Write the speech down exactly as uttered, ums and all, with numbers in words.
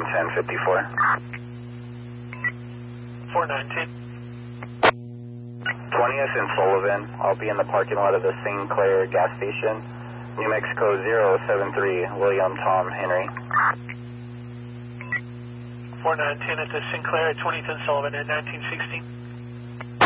nine ten fifty-four. four nine ten. twentieth and Sullivan. I'll be in the parking lot of the Sinclair gas station. New Mexico zero seven three, William Tom Henry. four nine ten at the Sinclair at twentieth and Sullivan at nineteen sixteen.